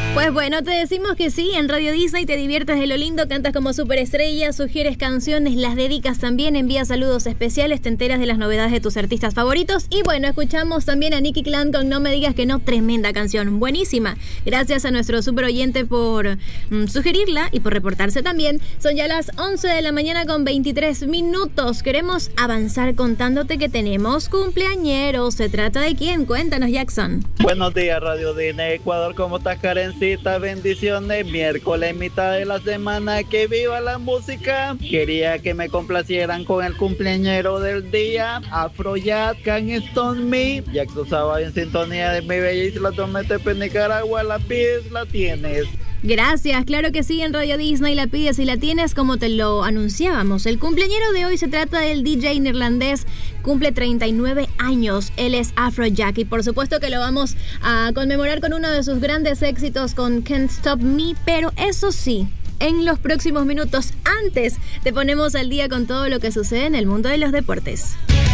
Pues bueno, te decimos que sí, en Radio Disney te diviertes de lo lindo, cantas como superestrella, sugieres canciones, las dedicas también, envías saludos especiales, te enteras de las novedades de tus artistas favoritos y bueno, escuchamos también a Nicky Clan con No Me Digas Que No, tremenda canción, buenísima. Gracias a nuestro super oyente por sugerirla y por reportarse también. Son ya las 11 de la mañana con 23 minutos. Queremos avanzar contándote que tenemos cumpleañeros. ¿Se trata de quién? Cuéntanos, Jackson. Buenos días, Radio Disney Ecuador, ¿cómo estás, Karencita? Bendiciones, miércoles, mitad de la semana, que viva la música. Quería que me complacieran con el cumpleañero del día, Afrojack, Can't Stone Me. Ya que tú sabes, en sintonía de mi bella isla Tometepe, Nicaragua, la pides, la tienes. Gracias, claro que sí, en Radio Disney la pides y la tienes como te lo anunciábamos. El cumpleañero de hoy se trata del DJ neerlandés, cumple 39 años, él es Afrojack y por supuesto que lo vamos a conmemorar con uno de sus grandes éxitos con Can't Stop Me, pero eso sí, en los próximos minutos, antes te ponemos al día con todo lo que sucede en el mundo de los deportes.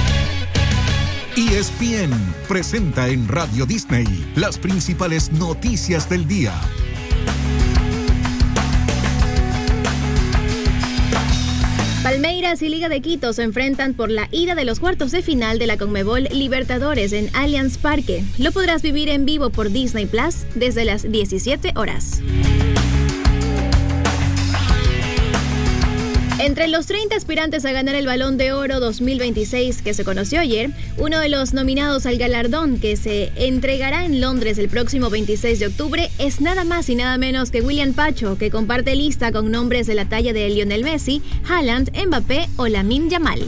ESPN presenta en Radio Disney las principales noticias del día. Palmeiras y Liga de Quito se enfrentan por la ida de los cuartos de final de la Conmebol Libertadores en Allianz Parque. Lo podrás vivir en vivo por Disney Plus desde las 17 horas. Entre los 30 aspirantes a ganar el Balón de Oro 2026 que se conoció ayer, uno de los nominados al galardón que se entregará en Londres el próximo 26 de octubre es nada más y nada menos que William Pacho, que comparte lista con nombres de la talla de Lionel Messi, Haaland, Mbappé o Lamine Yamal.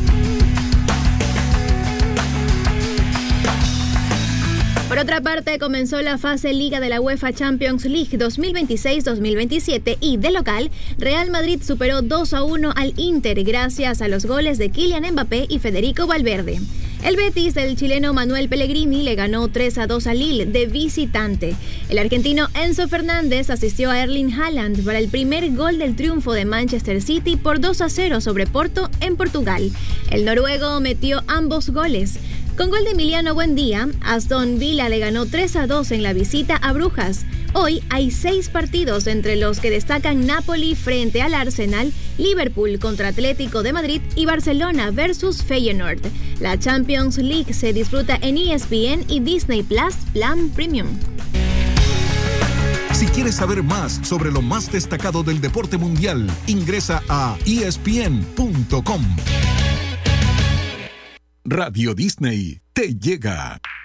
Por otra parte, comenzó la fase Liga de la UEFA Champions League 2026-2027 y, de local, Real Madrid superó 2-1 al Inter gracias a los goles de Kylian Mbappé y Federico Valverde. El Betis del chileno Manuel Pellegrini le ganó 3-2 a Lille de visitante. El argentino Enzo Fernández asistió a Erling Haaland para el primer gol del triunfo de Manchester City por 2-0 sobre Porto en Portugal. El noruego metió ambos goles. Con gol de Emiliano Buendía, Aston Villa le ganó 3-2 en la visita a Brujas. Hoy hay 6 partidos, entre los que destacan Napoli frente al Arsenal, Liverpool contra Atlético de Madrid y Barcelona versus Feyenoord. La Champions League se disfruta en ESPN y Disney Plus Plan Premium. Si quieres saber más sobre lo más destacado del deporte mundial, ingresa a ESPN.com. Radio Disney te llega.